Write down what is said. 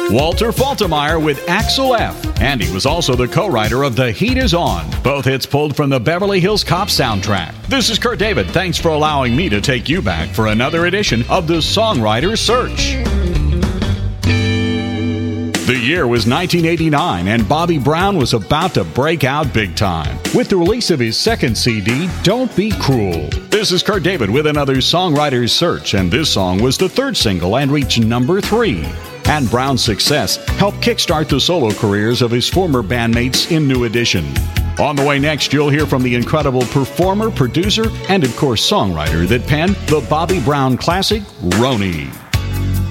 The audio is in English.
Walter Faltermeyer with Axel F. And he was also the co-writer of The Heat Is On. Both hits pulled from the Beverly Hills Cop soundtrack. This is Kurt David. Thanks for allowing me to take you back for another edition of the Songwriter's Search. The year was 1989, and Bobby Brown was about to break out big time with the release of his second CD, Don't Be Cruel. This is Kurt David with another Songwriter's Search, and this song was the third single and reached number 3. And Brown's success helped kickstart the solo careers of his former bandmates in New Edition. On the way next, you'll hear from the incredible performer, producer, and of course songwriter that penned the Bobby Brown classic, Roni.